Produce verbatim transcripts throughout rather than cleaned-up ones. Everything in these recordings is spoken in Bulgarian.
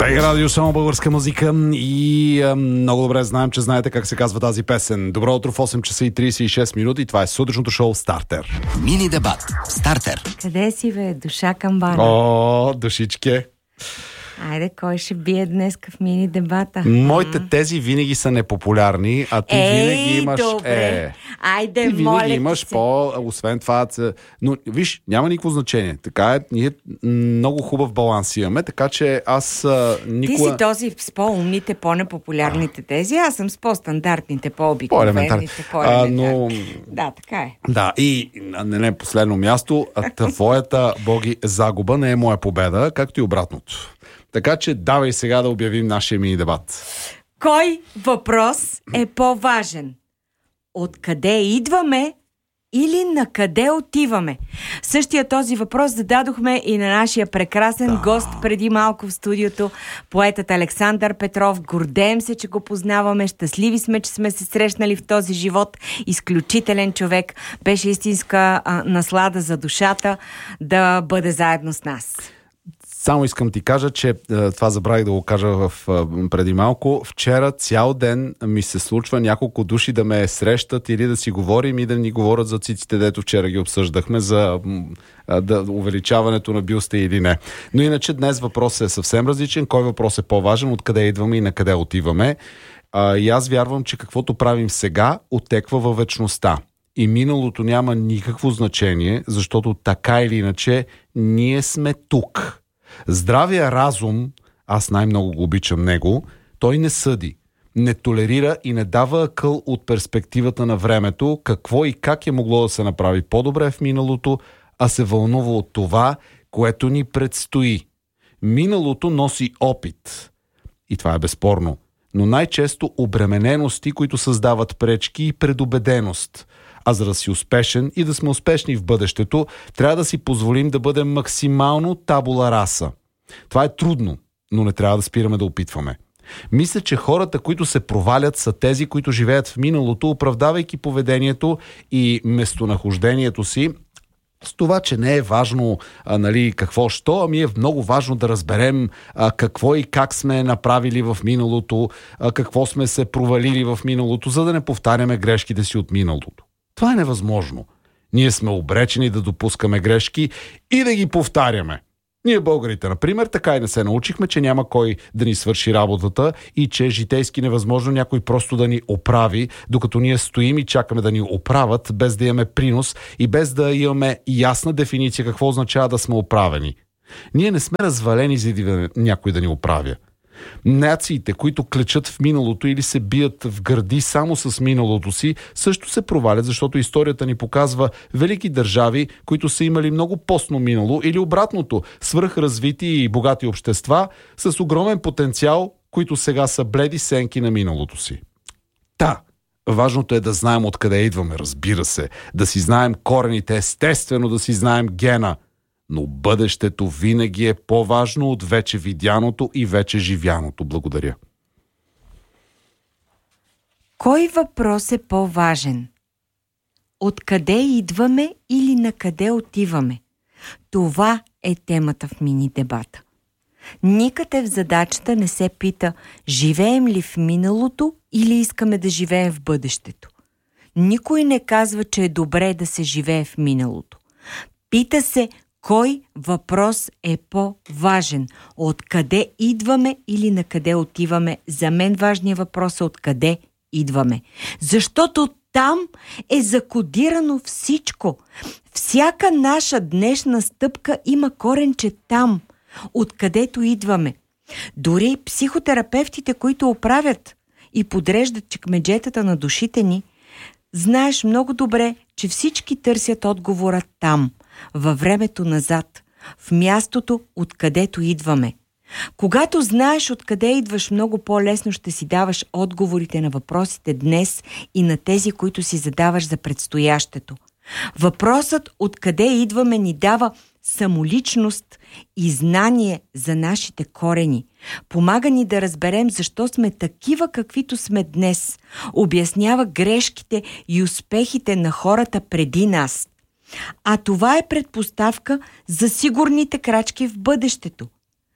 БГ Радио, само българска музика и а, много добре знаем, че знаете как се казва тази песен. Добро утро в осем часа и тридесет и шест минути. Това е сутрешното шоу Стартер. Мини дебат. Стартер. Къде си, бе? Душа камбана. О, душичке. Айде, кой ще бие днес в мини дебата? Моите тези винаги са непопулярни, а ти Ей, винаги имаш... добре. Е, Айде, ти винаги моля имаш се. по... Освен това... Но, виж, няма никакво значение. Така е, ние много хубав баланс имаме, така че аз а, никога... Ти си този с по-умните, по-непопулярните тези, аз съм с по-стандартните, по-обикновените, по-елементарни. Но... Да, така е. Да, и не, не последно място, твоята, Боги, загуба не е моя победа, както и обратното. Така че давай сега да обявим нашия мини дебат. Кой въпрос е по-важен? Откъде идваме или на къде отиваме? Същия този въпрос зададохме и на нашия прекрасен да. гост преди малко в студиото, поетът Александър Петров. Гордеем се, че го познаваме. Щастливи сме, че сме се срещнали в този живот. Изключителен човек. Беше истинска а, наслада за душата да бъде заедно с нас. Само искам ти кажа, че това забравих да го кажа в, преди малко. Вчера цял ден ми се случва няколко души да ме срещат или да си говорим и да ни говорят за циците, дето вчера ги обсъждахме, за да, увеличаването на бюста или не. Но иначе днес въпросът е съвсем различен. Кой въпрос е по-важен? Откъде идваме и на къде отиваме? А, и аз вярвам, че каквото правим сега, оттеква във вечността. И миналото няма никакво значение, защото така или иначе ние сме тук. Здравия разум, аз най-много го обичам него, той не съди, не толерира и не дава акъл от перспективата на времето, какво и как е могло да се направи по-добре в миналото, а се вълнува от това, което ни предстои. Миналото носи опит. И това е безспорно. Но най-често обременености, които създават пречки и предубеденост. А за да си успешен и да сме успешни в бъдещето, трябва да си позволим да бъдем максимално табула раса. Това е трудно, но не трябва да спираме да опитваме. Мисля, че хората, които се провалят, са тези, които живеят в миналото, оправдавайки поведението и местонахождението си с това, че не е важно а, нали, какво що, ами е много важно да разберем а, какво и как сме направили в миналото, а, какво сме се провалили в миналото, за да не повтаряме грешките си от миналото. Това е невъзможно. Ние сме обречени да допускаме грешки и да ги повтаряме. Ние българите, например, така и не се научихме, че няма кой да ни свърши работата и че е житейски невъзможно някой просто да ни оправи, докато ние стоим и чакаме да ни оправят, без да имаме принос и без да имаме ясна дефиниция какво означава да сме оправени. Ние не сме развалени за да някой да ни оправя. Нациите, които клечат в миналото или се бият в гърди само с миналото си, също се провалят, защото историята ни показва велики държави, които са имали много постно минало или обратното, свръхразвити и богати общества с огромен потенциал, които сега са бледи сенки на миналото си. Та, важното е да знаем откъде идваме, разбира се, да си знаем корените, естествено да си знаем гена. Но бъдещето винаги е по-важно от вече видяното и вече живяното. Благодаря. Кой въпрос е по-важен? Откъде идваме или на къде отиваме? Това е темата в мини дебата. Никъде в задачата не се пита, живеем ли в миналото или искаме да живеем в бъдещето. Никой не казва, че е добре да се живее в миналото. Пита се, кой въпрос е по-важен? Откъде идваме или на къде отиваме? За мен важният въпрос е откъде идваме. Защото там е закодирано всичко. Всяка наша днешна стъпка има коренче там, откъдето идваме. Дори психотерапевтите, които оправят и подреждат чекмеджетата на душите ни, знаеш много добре, че всички търсят отговора там, във времето назад, в мястото, откъдето идваме. Когато знаеш откъде идваш, много по-лесно ще си даваш отговорите на въпросите днес и на тези, които си задаваш за предстоящето. Въпросът откъде идваме ни дава самоличност и знание за нашите корени. Помага ни да разберем защо сме такива, каквито сме днес. Обяснява грешките и успехите на хората преди нас. А това е предпоставка за сигурните крачки в бъдещето.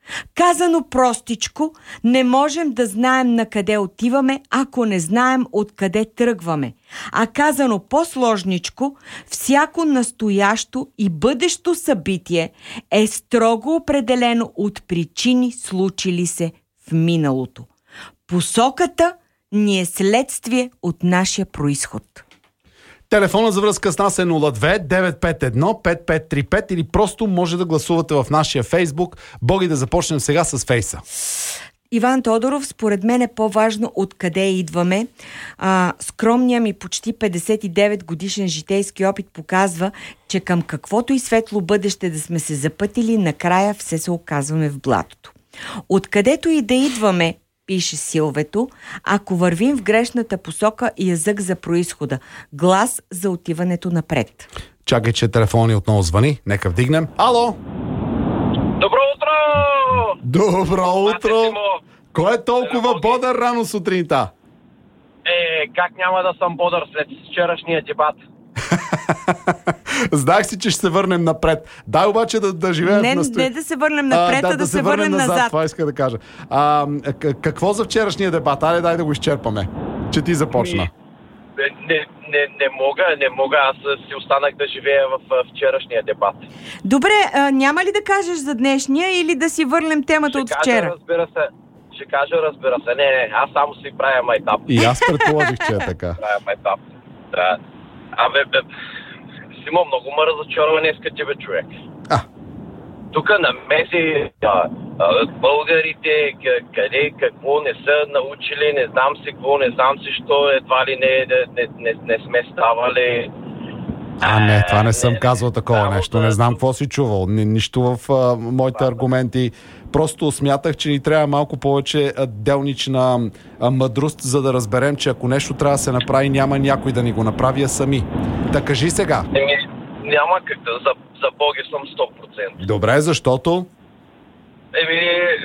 Казано простичко, не можем да знаем на къде отиваме, ако не знаем откъде тръгваме. А казано по-сложничко, всяко настоящо и бъдещо събитие е строго определено от причини, случили се в миналото. Посоката ни е следствие от нашия произход. Телефона за връзка с нас е нула две девет пет едно пет пет три пет или просто може да гласувате в нашия Фейсбук. Боги, да започнем сега с Фейса. Иван Тодоров, според мен е по-важно откъде идваме. А, скромният ми почти петдесет и девет годишен житейски опит показва, че към каквото и светло бъдеще да сме се запътили, накрая все се оказваме в блатото. Откъдето и да идваме, пише Силвето, ако вървим в грешната посока, язък за происхода, глас за отиването напред. Чакай, че телефон ни отново звъни. Нека вдигнем. Ало! Добро утро! Добро утро! Симо. Кой е толкова Работи. бодър рано сутринта? Е, как няма да съм бодър след вчерашния дебат? Знах си, че ще се върнем напред. Дай обаче да, да живеем Не, в настоя... не да се върнем напред, а, да, да, да се върнем назад. назад. Това иска да кажа. А, к- какво за вчерашния дебат? Айде, дай да го изчерпаме. Че ти започна. Не, не, не, не мога, не мога. Аз си останах да живея в а, вчерашния дебат. Добре, а, няма ли да кажеш за днешния или да си върнем темата Ще от кажа, вчера? разбира се. Ще кажа, разбира се. Не, не, аз само си правя майтап. И аз предположих, че е така. Правя майтап. Да. Абе, бе, Симо, много ме разочарова днеска тебе, човек. А. Тук намеси а, а, българите, къде, какво не са научили, не знам си какво, не знам си що, едва ли не, не, не, не сме ставали. А, не, това не съм казвал такова само нещо. да- Не знам какво си чувал. Ни, нищо в а, моите аргументи. Просто смятах, че ни трябва малко повече а, делнична а, мъдрост, за да разберем, че ако нещо трябва да се направи, няма някой да ни го направи, а сами. Да кажи сега. Еми, няма как да, за, за Боги съм сто процента. Добре, защото... Еми,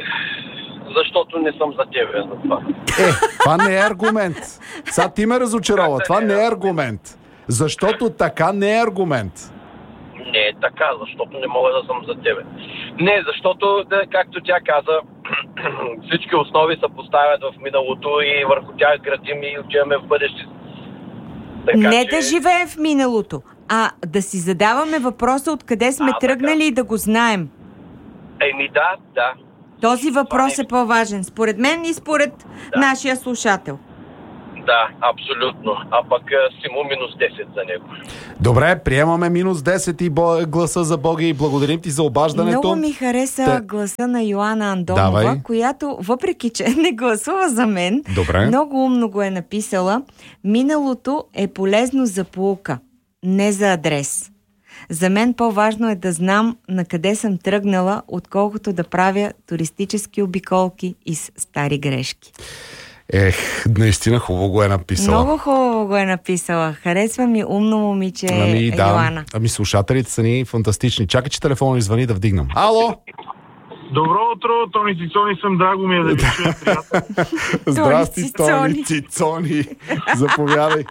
защото не съм за тебе за това. Е, това не е аргумент. Сега ти ме разочарова. Това не е аргумент. Защото така не е аргумент. Не е така, защото не мога да съм за тебе. Не, защото, да, както тя каза, всички основи се поставят в миналото и върху тях градим и отиваме в бъдеще. Така, Не че... да живеем в миналото, а да си задаваме въпроса откъде сме А, тръгнали така. и да го знаем. Еми да, да. Този въпрос Това е по-важен, според мен и според Да. нашия слушател. Да, абсолютно. А пък Симо минус десет за него. Добре, приемаме минус десет и бо... гласа за Боги и благодарим ти за обаждането. Много ми хареса Те- гласа на Йоана Андонова, Давай. която, въпреки че не гласува за мен, Добре. много умно го е написала. Миналото е полезно за поука, не за адрес. За мен по-важно е да знам на къде съм тръгнала, отколкото да правя туристически обиколки из стари грешки. Ех, наистина хубаво го е написала. Много хубаво го е написала. Харесва ми умно момиче Ами, да. Йоана. Ами слушателите са ни фантастични. Чакай, че телефонът ни звъни да вдигнам. Ало! Добро утро, Тони Цицони съм, драго ми е да ви чуя, приятел. Здрасти, Тони Тони Цицони. Заповядай.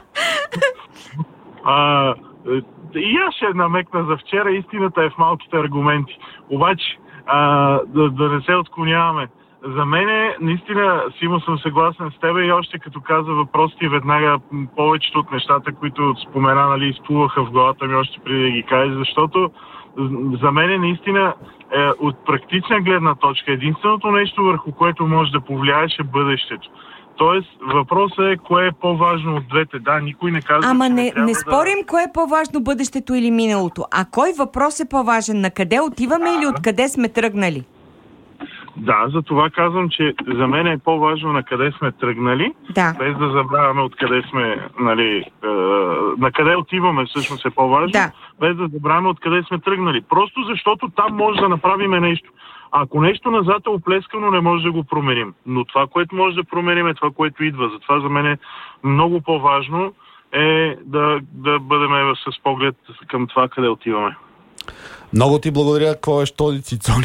А, е, и аз ще намекна за вчера, истината е в малките аргументи. Обаче, а, да, да не се отклоняваме. За мен е, наистина, Симо, съм съгласен с теб и още като каза въпросите, веднага м, повечето от нещата, които спомена, нали, изплуваха в главата ми още преди да ги кажа, защото з- за мен е наистина е, от практична гледна точка единственото нещо, върху което може да повлияеш е бъдещето. Тоест, въпросът е кое е по-важно от двете. Да, никой не казва, Ама че не, трябва не да- спорим кое е по-важно, бъдещето или миналото. А кой въпрос е по-важен? На къде отиваме или откъде сме тръгнали? Да, за това казвам, че за мен е по-важно на къде сме тръгнали, Да. без да забравяме откъде сме, нали, е, на къде отиваме всъщност е по-важно, Да. без да забравяме откъде сме тръгнали. Просто защото там може да направим нещо. Ако нещо назад е оплескано, не може да го променим. Но това, което може да променим, е това, което идва. Затова за мен е много по-важно е да, да бъдем с поглед към това, къде отиваме. Много ти благодаря. Какво е Тони Цицони?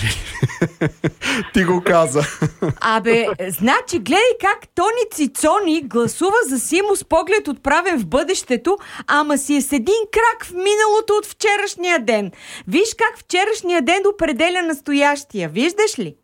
Ти го каза. Абе, значи, гледай как Тони Цицони гласува за Симо с поглед отправен в бъдещето, ама си е с един крак в миналото от вчерашния ден. Виж как вчерашния ден определя настоящия. Виждаш ли?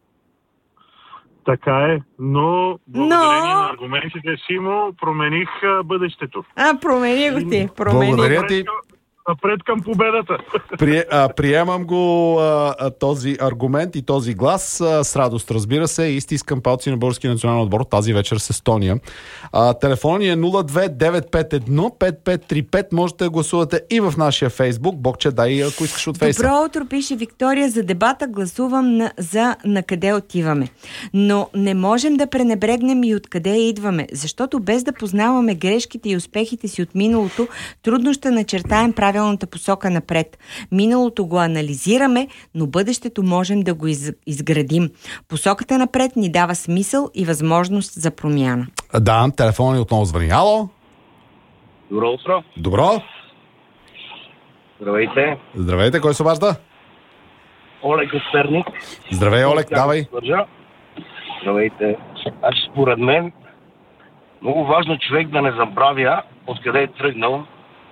Така е, но благодарение Но... на аргументите Симо промених а, бъдещето. А, промени го ти. Промени. Благодаря ти. Напред към победата. При, а, приемам го а, този аргумент и този глас а, с радост, разбира се. И стискам палци на български национален отбор тази вечер с Естония. А, телефонът ни е нула две девет пет едно пет пет три пет. Можете да гласувате и в нашия Фейсбук. Богче, дай, ако искаш от Фейса. Добро утро, пише Виктория. За дебата гласувам на, за на къде отиваме. Но не можем да пренебрегнем и откъде идваме, защото без да познаваме грешките и успехите си от миналото, трудно ще начертаем правилната посока напред. Миналото го анализираме, но бъдещето можем да го из, изградим. Посоката напред ни дава смисъл и възможност за промяна. Да, телефонът ни отново звъни. Ало? Добро утро. Добро? Здравейте. Здравейте, кой се обажда? Олег от Перник. Здравей, Олег, давай. Здравейте. Аз според мен много важно човек да не забравя откъде е тръгнал.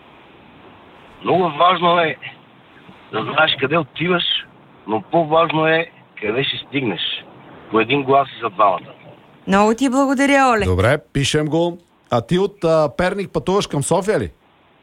Много важно е да знаеш къде отиваш, но по-важно е къде ще стигнеш. По един глас и за двамата. Много ти благодаря, Олег. Добре, пишем го. А ти от а, Перник пътуваш към София ли?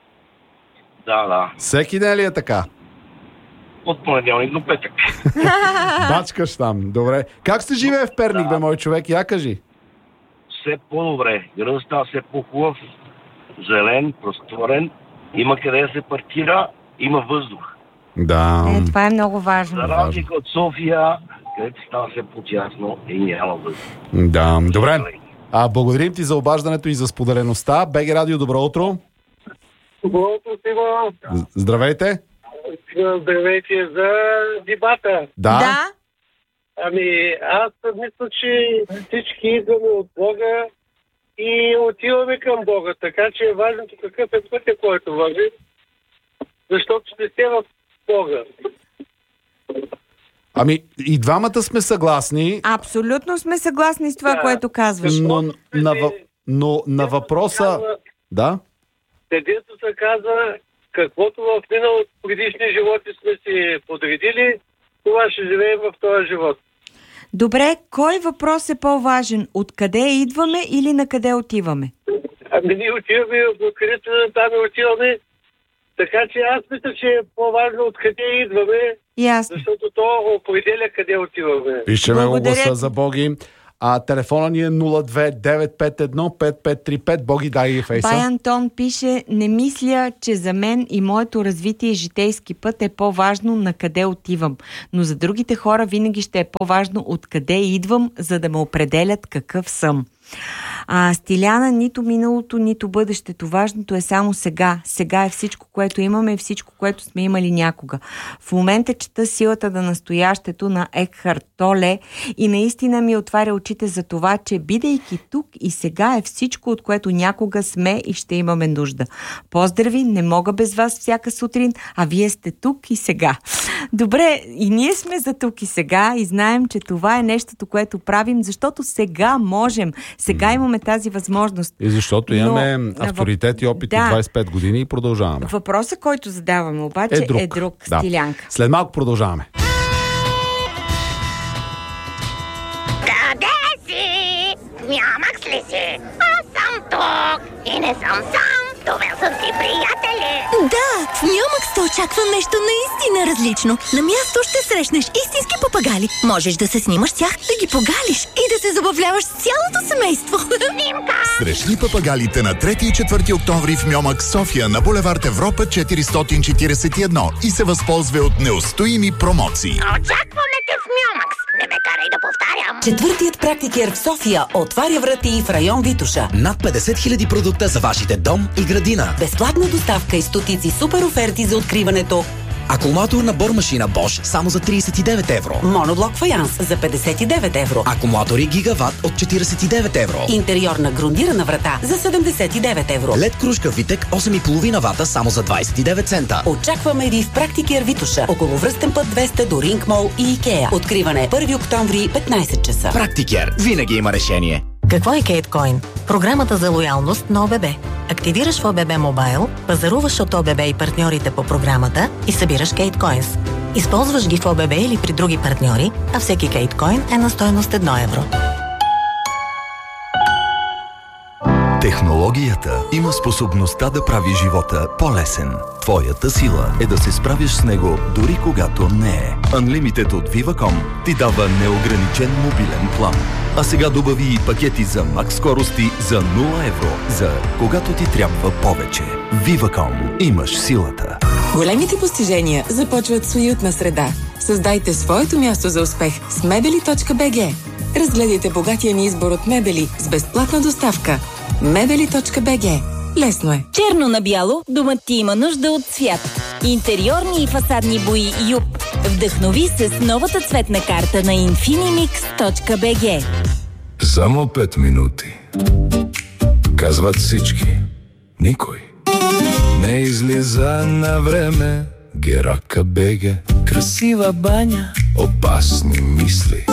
Да, да. Всеки ден ли е така? От понеделник до петък. Бачкаш там, добре. Как се живее в Перник, бе, мой човек? Я кажи. Все по-добре. Градът става все по-хубав, зелен, просторен. Има къде да се паркира, има въздух. Да. Е, това е много важно. За разлика от София, където става все по-тясно и няма въздух. Да, добре. А, благодарим ти за обаждането и за споделеността. БГ Радио, добро утро. Добро утро, Сима. Здравейте. Здравейте за дебата. Да. Да. Ами, аз мисля, че всички идваме от Бога и отиваме към Бога. Така че е важното какъв е пътя, който върви, защото ще сте в Бога. Ами, и двамата сме съгласни, Абсолютно сме съгласни с това, Да. което казваш. но на, въ... но на въпроса... Да? Където се казва, каквото в миналото предишни животи сме си подредили, това ще живеем в този живот. Добре, кой въпрос е по-важен? Откъде идваме или на къде отиваме? Ами ние отиваме, откъдето там отиваме, така че аз мисля, че е по-важно откъде идваме, Ясно. защото то определя къде отиваме. Пишеме го Благодаря гласа ти. за Боги. А телефона ни е нула две девет пет едно пет пет три пет. Боги, дай и Фейса. Бай Антон пише: не мисля, че за мен и моето развитие и житейски път е по-важно на къде отивам. Но за другите хора винаги ще е по-важно откъде идвам, за да ме определят какъв съм. А, Стиляна, нито миналото, нито бъдещето. Важното е само сега. Сега е всичко, което имаме и всичко, което сме имали някога. В момента чета Силата на настоящето на Екхарт Толе и наистина ми отваря очите за това, че бидейки тук и сега е всичко, от което някога сме и ще имаме нужда. Поздрави, не мога без вас всяка сутрин, а вие сте тук и сега. Добре, и ние сме за тук и сега и знаем, че това е нещото, което правим, защото сега можем. Сега имаме тази възможност. И защото имаме но, авторитет и опит да. от двайсет и пет години и продължаваме. Въпросът, който задаваме обаче Е друг. е друг, Да. Стилянка. След малко продължаваме. Къде си? Мямакс ли си? Аз съм тук и не съм сам. Довел съм си приятели. Да, в Мюмакс те очаква нещо наистина различно. На място ще срещнеш истински папагали. Можеш да се снимаш с тях, да ги погалиш и да се забавляваш с цялото семейство. Снимка! Срещни папагалите на трети и четвърти октомври в Мюмакс София на булевард Европа четиристотин четиридесет и едно и се възползва от неустоими промоции. Очакваме те в Мюмакс. Не ме карай да повтарям. Четвъртият практикер в София отваря врати в район Витоша. Над петдесет хиляди продукта за вашите дом и градина. Безплатна доставка и стотици супер оферти за откриването. Акумулатор на бормашина Bosch само за тридесет и девет евро. Моноблок фаянс за петдесет и девет евро. Акумулатори Гигават от четиридесет и девет евро. Интериорна грундирана врата за седемдесет и девет евро. Лед кружка Витек осем и половина вата само за двадесет и девет цента. Очакваме ви в Практикер Витоша, около връстен път двеста до Ринг Мол и Икеа. Откриване първи октомври, петнайсет часа. Практикер винаги има решение. Какво е Кейткоин? Програмата за лоялност на ОББ. Активираш в ОББ Мобайл, пазаруваш от ОББ и партньорите по програмата и събираш Кейткоинс. Използваш ги в ОББ или при други партньори, а всеки Кейткоин е на стойност едно евро. Технологията има способността да прави живота по-лесен. Твоята сила е да се справиш с него, дори когато не е. Unlimited от Viva.com ти дава неограничен мобилен план. А сега добави и пакети за макс скорости за нула евро, за когато ти трябва повече. Viva.com. Имаш силата. Големите постижения започват с уютна среда. Създайте своето място за успех с мебели точка би джи. Разгледайте богатия ни избор от мебели с безплатна доставка. мебели точка би джи. Лесно е. Черно на бяло, домът ти има нужда от цвят. Интериорни и фасадни бои Юп. Вдъхнови се с новата цветна карта на инфинимикс точка би джи. Само пет минути. Казват всички. Никой не излиза на време. Герака БГ. Красива баня. Опасни мисли.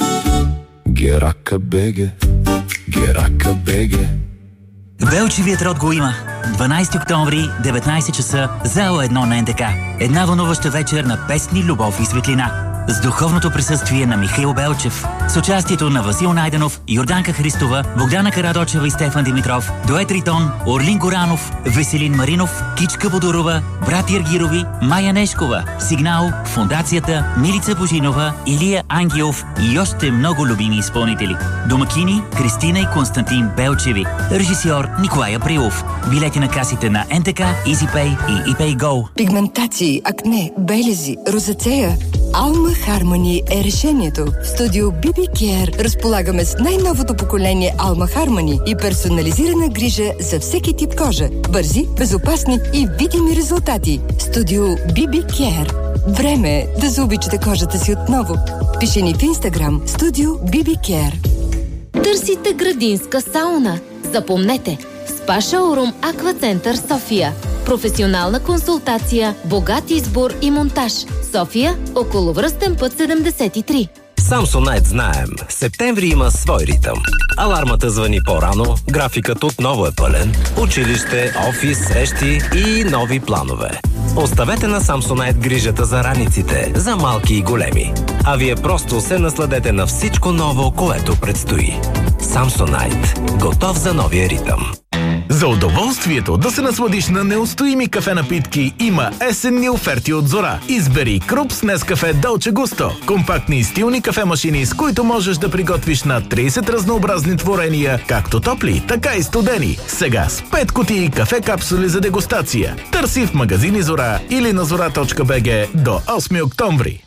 Герака БГ. Герака БГ. Белчевият род го има. дванайсети октомври, деветнайсет часа, зала едно на НДК. Една вълнуваща вечер на песни, любов и светлина. С духовното присъствие на Михаил Белчев. С участието на Васил Найденов, Йорданка Христова, Богдана Карадочева и Стефан Димитров, Дует Ритон, Орлин Горанов, Веселин Маринов, Кичка Водорова, брат Ергирови, Майя Нешкова, Сигнал, Фондацията, Милица Божинова, Илия Ангелов и още много любими изпълнители. Домакини Кристина и Константин Белчеви. Режисьор Николай Априлов. Билети на касите на НТК, EasyPay и ePayGo. Пигментации, акне, белези, розацея. Alma Harmony е решението. В студио би би Care разполагаме с най-новото поколение Alma Harmony и персонализирана грижа за всеки тип кожа. Бързи, безопасни и видими резултати. Студио би би Care. Време е да заобичате кожата си отново. Пиши ни в Инстаграм Студио би би Care. Търсите градинска сауна? Запомнете! Спа Шоурум Аквацентър София. Професионална консултация, богат избор и монтаж. София, около връстен път седемдесет и три. Samsonite знаем. Септември има свой ритъм. Алармата звъни по-рано, графикът отново е пълен, училище, офис, срещи и нови планове. Оставете на Samsonite грижата за раниците, за малки и големи. А вие просто се насладете на всичко ново, което предстои. Samsonite. Готов за новия ритъм. За удоволствието да се насладиш на неустоими кафе напитки има есенни оферти от Зора. Избери Крупс Нескафе Долче Густо. Компактни и стилни кафе-машини, с които можеш да приготвиш на трийсет разнообразни творения, както топли, така и студени. Сега с пет кутии кафе капсули за дегустация. Търси в магазини Зора или на зора точка би джи до осми октомври.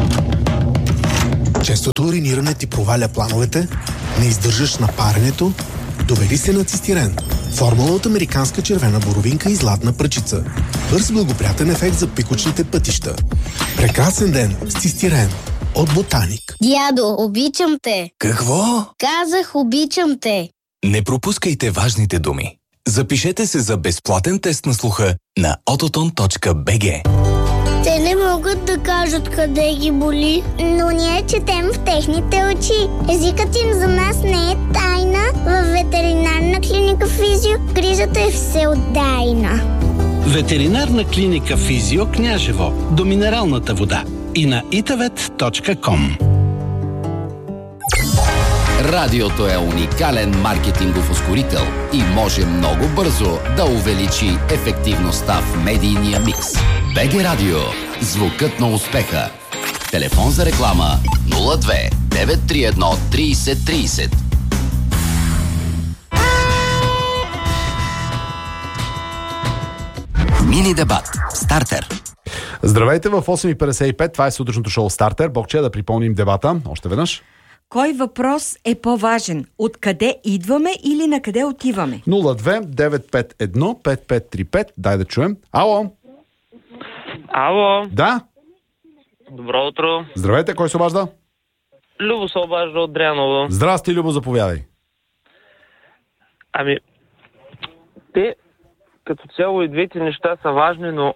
Честото уриниране ти проваля плановете, не издържаш на паренето, доведи се на цистирен. Формула от американска червена боровинка и златна пръчица. Бърз благоприятен ефект за пикочните пътища. Прекрасен ден с цистирен от Ботаник. Дядо, обичам те. Какво? Казах, обичам те. Не пропускайте важните думи. Запишете се за безплатен тест на слуха на ототон точка би джи. Те не могат да кажат къде ги боли. Но ние четем в техните очи. Езикът им за нас не е тайна. Във ветеринарна клиника Физио грижата е всеотдайна. Ветеринарна клиника Физио Княжево до минералната вода и на итавет точка ком. Радиото е уникален маркетингов ускорител и може много бързо да увеличи ефективността в медийния микс. би джи Радио. Звукът на успеха. Телефон за реклама нула две девет три едно трийсет трийсет. Мини дебат. Стартер. Здравейте в осем и петдесет и пет. Това е сутрешното шоу Стартер. Богче, да припомним дебата още веднъж. Кой въпрос е по-важен? Откъде идваме или на къде отиваме? нула две девет пет едно пет пет три пет. Дай да чуем. Ало! Ало. Да. Добро утро. Здравейте, кой се обажда? Любо се обажда от Дряново. Здрасти, Любо, заповядай. Ами, те като цяло и двете неща са важни, но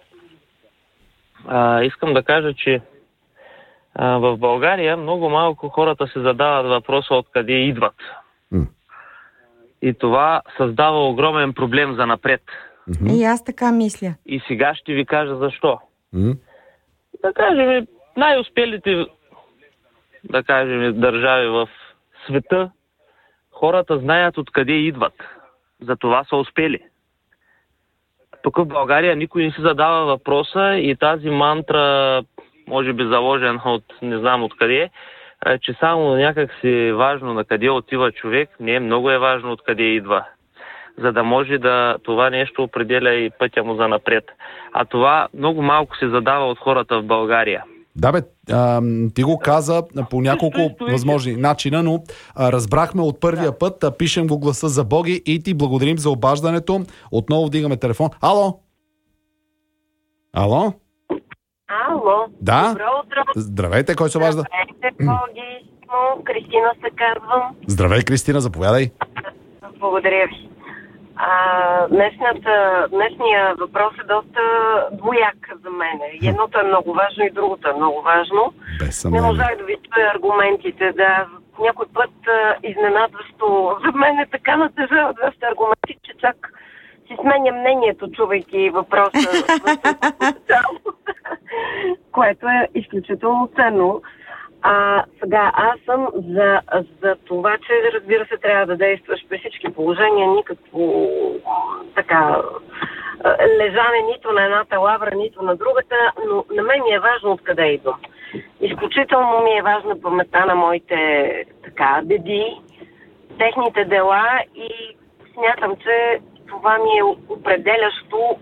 а, искам да кажа, че а, в България много малко хората се задават въпроса откъде идват. Mm. И това създава огромен проблем за напред. Mm-hmm. И аз така мисля. И сега ще ви кажа защо. Mm. Да кажем, най-успелите, да кажем, държави в света, хората знаят откъде идват. Затова са успели. Тук в България никой не се задава въпроса и тази мантра, може би заложена от не знам откъде, че само някак си е важно на къде отива човек. Не, много е важно откъде идва. За да може да това нещо определя и пътя му за напред. А това много малко се задава от хората в България. Да бе, а, ти го каза по няколко възможни начина, но а, разбрахме от първия да. път, а, пишем го гласа за Боги и ти благодарим за обаждането. Отново вдигаме телефон. Ало? Ало? Ало? Да? Добро утро. Здравейте, кой се обажда? Здравейте, Боги. Кристина се казвам. Здравей, Кристина, заповядай. Благодаря ви. А, днешната, днешния въпрос е доста двояк за мен. И едното е много важно, и другото е много важно. Не можах да ви чуя аргументите. Да, някой път а, изненадващо за мен е така натежават вашите аргументи, че чак си сменя мнението, чувайки въпроса, което е изключително ценно. А сега аз съм за, за това, че разбира се трябва да действаш при всички положения, никакво така лежане нито на едната лавра, нито на другата, но на мен ми е важно откъде идвам. Изключително ми е важна паметта на моите така деди, техните дела и смятам, че това ми е определящо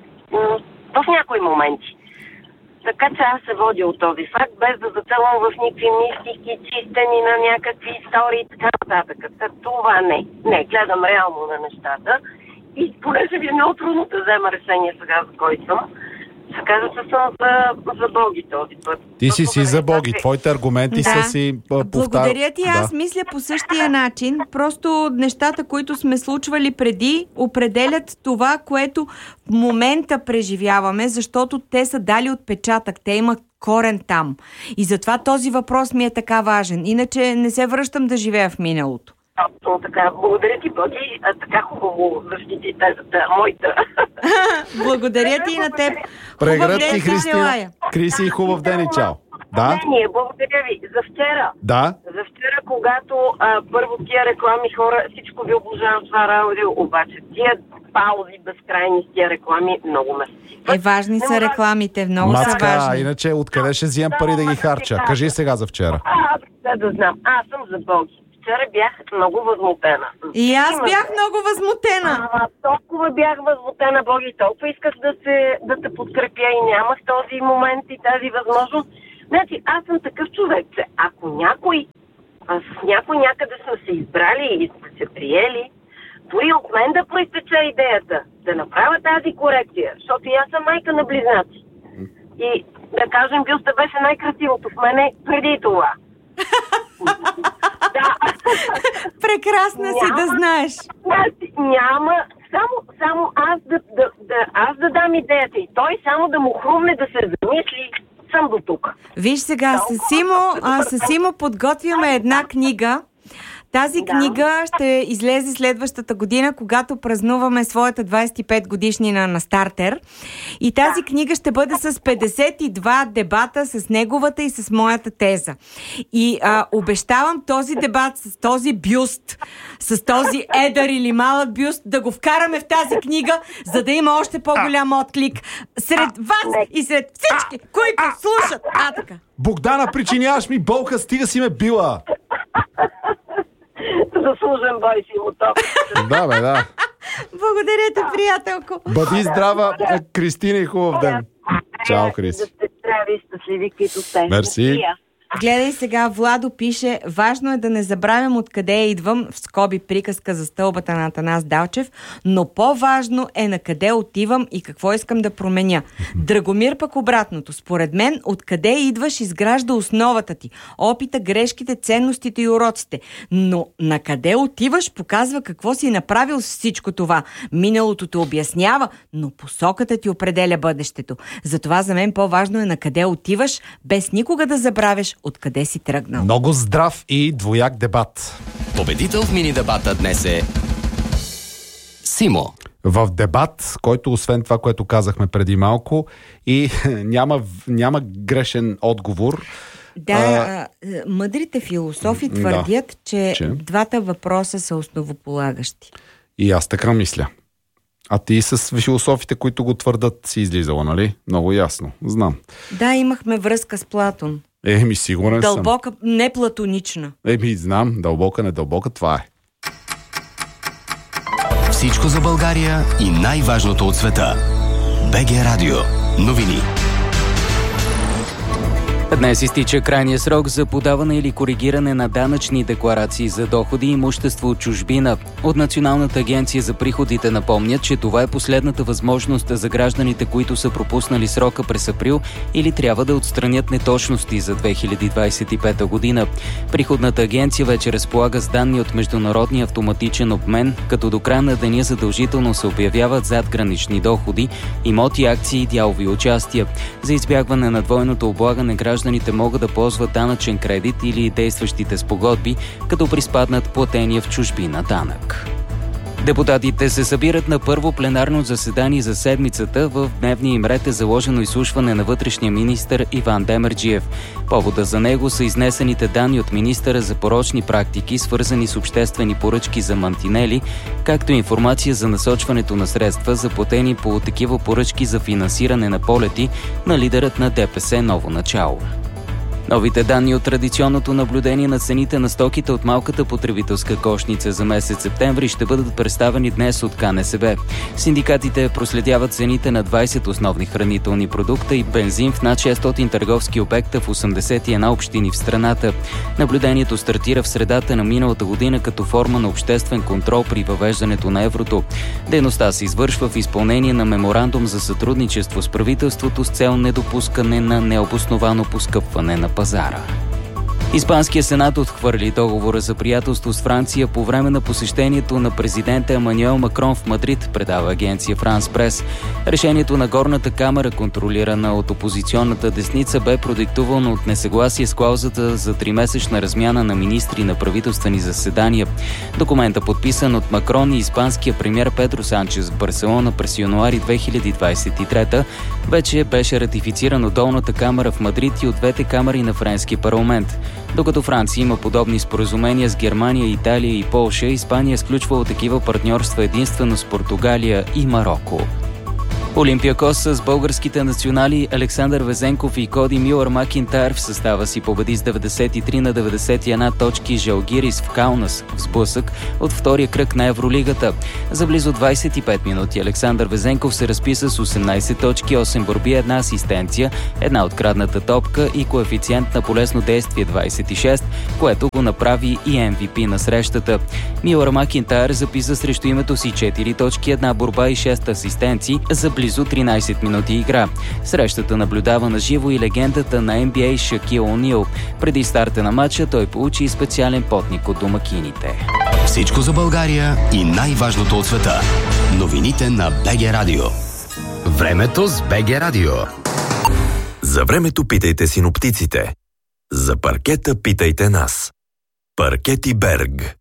в някои моменти. Така че аз се водя от този факт, без да зацелвам в никакви мистики, чистени на някакви истории и така нататък. Това не. Не, гледам реално на нещата. И понеже ви е много трудно да взема решение сега, за кой съм, се казва, че съм за, за Боги този път. Ти си си за Боги. Твоите аргументи да. са си повтар... Благодаря ти. Аз да. мисля по същия начин. Просто нещата, които сме случвали преди, определят това, което в момента преживяваме, защото те са дали отпечатък. Те имат корен там. И затова този въпрос ми е така важен. Иначе не се връщам да живея в миналото. Абсолютно така. Благодаря ти, Боги. А така хубаво защити тезата, моята. Благодаря ти и на теб. Прегръдки, Христина. Криси, хубав ден и чао. Да? Не, благодаря ви. За вчера. Да? За вчера, когато а, първо тия реклами хора, всичко ви обожавам това радио, обаче тия паузи безкрайни с тия реклами много ме Е, важни са рекламите, много Мацка, са важни. Иначе откъде ще взимам пари да ги харча? Кажи сега за вчера. А, да, да знам. Аз съм за Боги. Вчера бях много възмутена. И аз бях много възмутена. А, толкова бях възмутена, Боги, толкова исках да, се, да те подкрепя и нямах този момент и тази възможност. Значи, аз съм такъв човек, че ако някой, а, с някой някъде сме се избрали и сме се приели, дори от мен да проистече идеята да направя тази корекция, защото и аз съм майка на близнаци. И да кажем, бюста беше най-красивото в мене преди това. Да. Прекрасна си, няма, да знаеш. Няма, само, само аз да, да, да, аз да дам идеята и той само да му хрумне да се замисли, съм до тук. Виж сега, с Симо, а, с Симо подготвяме една книга. Тази да. книга ще излезе следващата година, когато празнуваме своята двадесет и пет годишнина на Стартер. И тази да. книга ще бъде с петдесет и два дебата с неговата и с моята теза. И а, обещавам този дебат с този бюст, с този едър или малък бюст, да го вкараме в тази книга, за да има още по-голям отклик сред вас и сред всички, които слушат. А, така. Богдана, причиняваш ми болка, стига си ме била. Заслужен бой си му топ. Да, бе, да. Благодаря ти, приятелко. Бъди здрава, Кристина, и хубав ден. Чао, Крис. Да сте здрави, щастливи, които сте. Мерси. гледай сега, Владо пише: важно е да не забравям откъде идвам, в скоби приказка за стълбата на Атанас Далчев, но по-важно е на къде отивам и какво искам да променя. Драгомир пък обратното. Според мен, откъде идваш изгражда основата ти. Опита, грешките, ценностите и уроците. Но на къде отиваш показва какво си направил с всичко това. Миналото те обяснява, но посоката ти определя бъдещето. Затова за мен по-важно е на къде отиваш, без никога да забравяш откъде си тръгнал. Много здрав и двояк дебат. Победител в мини дебата днес е Симо. В дебат, който освен това, което казахме преди малко, и няма, няма грешен отговор. Да, а, мъдрите философи твърдят, да, че, че двата въпроса са основополагащи. И аз така мисля. А ти с философите, които го твърдат, си излизала, нали? Много ясно. Знам. Да, имахме връзка с Платон. Еми, сигурен дълбока, съм. Дълбока, не платонична. Еми, знам. Дълбока, не дълбока, това е. Всичко за България и най-важното от света. БГ Радио. Новини. Днес изтича крайния срок за подаване или коригиране на данъчни декларации за доходи и имущество от чужбина. От Националната агенция за приходите напомнят, че това е последната възможност за гражданите, които са пропуснали срока през април или трябва да отстранят неточности за две хиляди двадесет и пета година. Приходната агенция вече разполага с данни от международния автоматичен обмен, като до края на деня задължително се обявяват задгранични доходи, имоти, акции и дялови участия. За избягване на двойното облагане гражданите Гражданите могат да ползват данъчен кредит или действащите спогодби, като приспаднат платения в чужбина данък. Депутатите се събират на първо пленарно заседание за седмицата. В дневния им ред е заложено изслушване на вътрешния министър Иван Демерджиев. Повода за него са изнесените данни от министъра за порочни практики, свързани с обществени поръчки за мантинели, както и информация за насочването на средства, заплатени по такива поръчки за финансиране на полети на лидерът на ДПС Ново начало. Новите данни от традиционното наблюдение на цените на стоките от малката потребителска кошница за месец септември ще бъдат представени днес от КНСБ. Синдикатите проследяват цените на двадесет основни хранителни продукта и бензин в над шестстотин търговски обекта в осемдесет и една общини в страната. Наблюдението стартира в средата на миналата година като форма на обществен контрол при въвеждането на еврото. Дейността се извършва в изпълнение на меморандум за сътрудничество с правителството с цел недопускане на необосновано поскъпване на пазара. Испанският сенат отхвърли договора за приятелство с Франция по време на посещението на президента Емануел Макрон в Мадрид, предава агенция Франс Прес. Решението на горната камара, контролирана от опозиционната десница, бе продиктувано от несъгласие с клаузата за тримесечна размяна на министри на правителствени заседания. Документа, подписан от Макрон и испанския премиер Педро Санчес в Барселона през януари две хиляди двадесет и трета, вече беше ратифициран от долната камара в Мадрид и от двете камари на френския парламент. Докато Франция има подобни споразумения с Германия, Италия и Полша, Испания сключвала такива партньорства единствено с Португалия и Мароко. Олимпиакос с българските национали Александър Везенков и Коди Мюлър Макинтайр в състава си победи с деветдесет и три на деветдесет и една точки Жалгирис в Каунас в сблъсък от втория кръг на Евролигата. За близо двадесет и пет минути Александър Везенков се разписа с осемнадесет точки, осем борби, една асистенция, една открадната топка и коефициент на полезно действие двадесет и шест, което го направи и Ем Ви Пи на срещата. Мюлър Макинтайр записа срещу името си четири точки, една борба и шест асистенции за близо тринадесет минути игра. Срещата наблюдава на живо и легендата на Ен Би Ей Шакил О'Нил. Преди старта на матча той получи специален потник от домакините. Всичко за България и най-важното от света. Новините на БГ Радио. Времето с БГ Радио. За времето питайте синоптиците. За паркета питайте нас. Паркети Берг.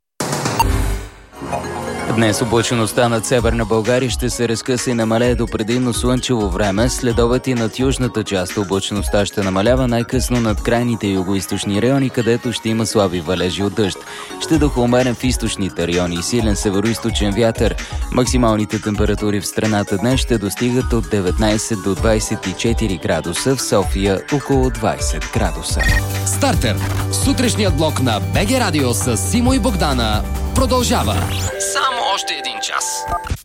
Днес облачеността над северна България ще се разкъса и намалее до предимно слънчево време. След обед и над южната част облачеността ще намалява най-късно над крайните югоизточни райони, където ще има слаби валежи от дъжд. Ще духа умерен в източните райони и силен североизточен вятър. Максималните температури в страната днес ще достигат от деветнадесет до двадесет и четири градуса, в София около двадесет градуса. Стартер. Сутрешният блок на БГ Радио с Симо и Богдана продължава. Само още един час.